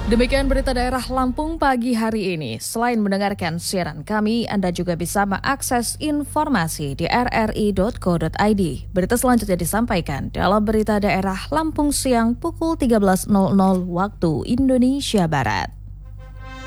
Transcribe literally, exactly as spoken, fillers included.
Demikian berita daerah Lampung pagi hari ini. Selain mendengarkan siaran kami, Anda juga bisa mengakses informasi di r r i dot co dot i d. Berita selanjutnya disampaikan dalam berita daerah Lampung siang pukul tiga belas waktu Indonesia Barat.